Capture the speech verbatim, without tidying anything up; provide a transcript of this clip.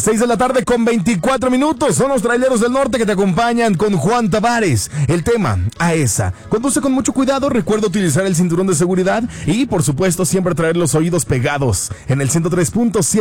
seis de la tarde con veinticuatro minutos. Son los traileros del norte que te acompañan con Juan Tavares. El tema, a esa. Conduce con mucho cuidado, recuerda utilizar el cinturón de seguridad y, por supuesto, siempre traer los oídos pegados. En el ciento tres punto siete